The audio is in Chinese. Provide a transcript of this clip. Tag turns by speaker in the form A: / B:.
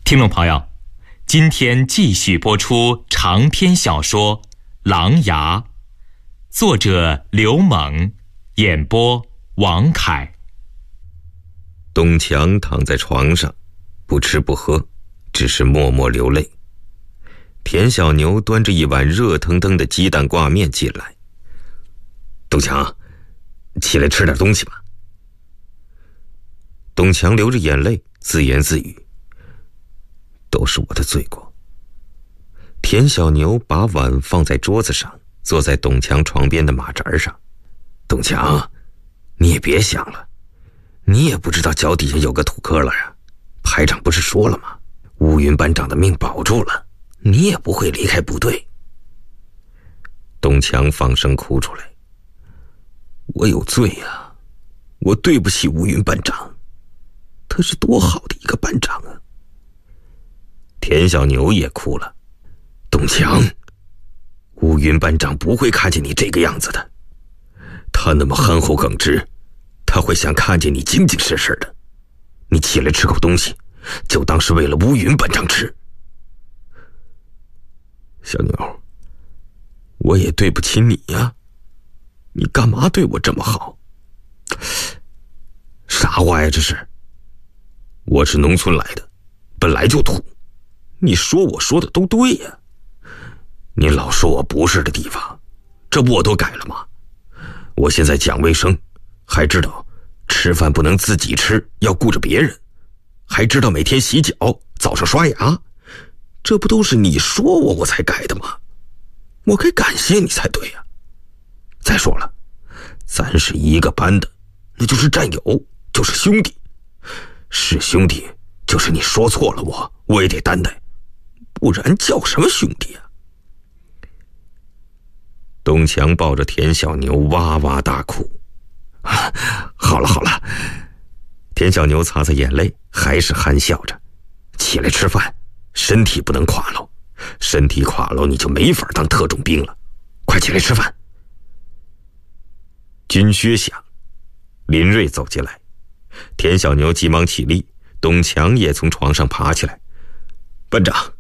A: 听众朋友，今天继续播出长篇小说《狼牙》，作者刘猛，演播王凯。
B: 东强躺在床上，不吃不喝，只是默默流泪。田小牛端着一碗热腾腾的鸡蛋挂面进来。东强，起来吃点东西吧。东强流着眼泪，自言自语：都是我的罪过。田小牛把碗放在桌子上，坐在董强床边的马扎上。董强，你也别想了，你也不知道脚底下有个土坷垃啊。排长不是说了吗？乌云班长的命保住了，你也不会离开部队。董强放声哭出来：我有罪啊，我对不起乌云班长，他是多好的一个班长啊。田小牛也哭了：董强，乌云班长不会看见你这个样子的，他那么憨厚耿直，他会想看见你精精神神的。你起来吃口东西，就当是为了乌云班长吃。小牛，我也对不起你呀，你干嘛对我这么好？啥话呀这是？我是农村来的，本来就土，你说我说的都对呀。你老说我不是的地方，这不我都改了吗？我现在讲卫生，还知道吃饭不能自己吃，要顾着别人，还知道每天洗脚，早上刷牙，这不都是你说我才改的吗？我该感谢你才对呀。再说了，咱是一个班的，那就是战友，就是兄弟，是兄弟就是你说错了我也得担待，不然叫什么兄弟啊？东强抱着田小牛哇哇大哭。好了好了，田小牛擦擦眼泪，还是憨笑着：起来吃饭，身体不能垮喽，身体垮喽你就没法当特种兵了，快起来吃饭。军靴响，林瑞走进来，田小牛急忙起立，董强也从床上爬起来：班长，